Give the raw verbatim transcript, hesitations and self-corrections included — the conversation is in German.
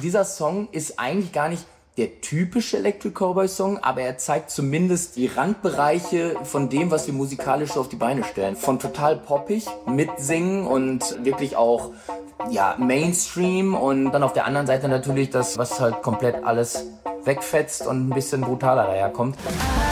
dieser Song ist eigentlich gar nicht der typische Electric Cowboy Song, aber er zeigt zumindest die Randbereiche von dem, was wir musikalisch so auf die Beine stellen. Von total poppig, mitsingen und wirklich auch ja, Mainstream und dann auf der anderen Seite natürlich das, was halt komplett alles wegfetzt und ein bisschen brutaler daherkommt.